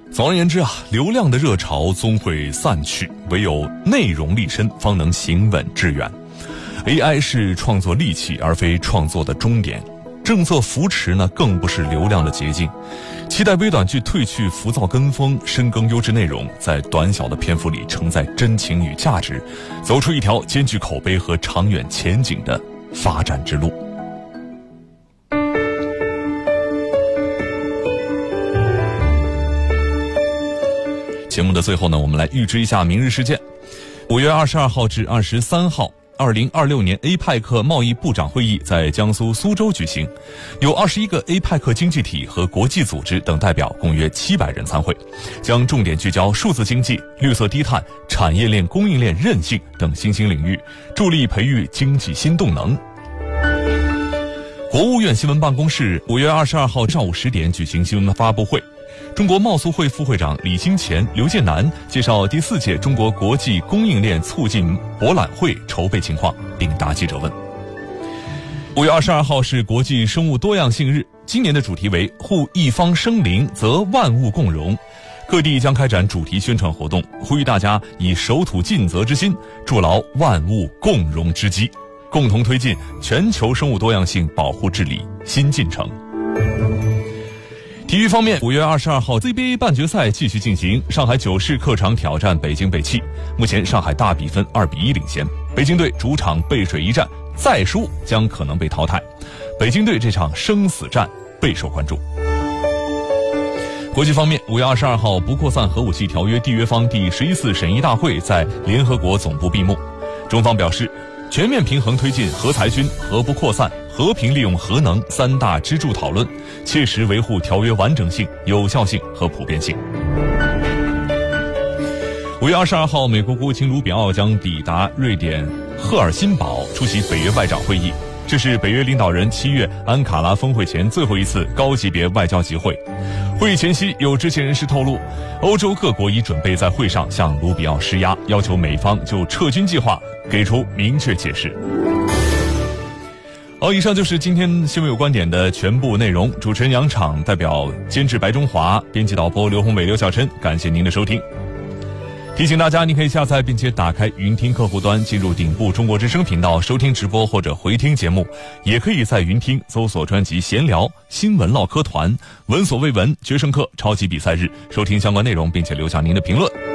总而言之啊，流量的热潮终会散去，唯有内容立身，方能行稳致远。AI 是创作利器，而非创作的终点。政策扶持呢，更不是流量的捷径。期待微短剧褪去浮躁跟风，深耕优质内容，在短小的篇幅里承载真情与价值，走出一条兼具口碑和长远前景的发展之路。节目的最后呢，我们来预知一下明日事件。5月22号至23号2026年 APEC 贸易部长会议在江苏苏州举行，有21个 APEC 经济体和国际组织等代表共约700人参会，将重点聚焦数字经济、绿色低碳、产业链供应链韧性等新兴领域，助力培育经济新动能。国务院新闻办公室5月22号上午10点举行新闻发布会，中国贸促会副会长李兴前、刘建南介绍第4届中国国际供应链促进博览会筹备情况，并答记者问。5月22号是国际生物多样性日，今年的主题为护一方生灵则万物共荣，各地将开展主题宣传活动，呼吁大家以守土尽责之心，筑牢万物共荣之基，共同推进全球生物多样性保护治理新进程。体育方面，5月22号 CBA 半决赛继续进行，上海九市客场挑战北京北汽，目前上海大比分2-1领先，北京队主场背水一战，再输将可能被淘汰，北京队这场生死战备受关注。国际方面，5月22号不扩散核武器条约缔约方第11次审议大会在联合国总部闭幕，中方表示全面平衡推进核裁军、核不扩散、和平利用核能3大支柱讨论，切实维护条约完整性、有效性和普遍性。5月22号，美国国务卿卢比奥将抵达瑞典赫尔辛堡出席北约外长会议，这是北约领导人7月安卡拉峰会前最后一次高级别外交集会。会议前夕，有知情人士透露，欧洲各国已准备在会上向卢比奥施压，要求美方就撤军计划给出明确解释。好，以上就是今天新闻有观点的全部内容。主持人杨昶，代表监制白中华，编辑导播刘宏伟、刘小琛，感谢您的收听。提醒大家，你可以下载并且打开云听客户端，进入顶部中国之声频道收听直播或者回听节目，也可以在云听搜索专辑闲聊、新闻唠嗑团、闻所未闻、决胜课、超级比赛日，收听相关内容并且留下您的评论。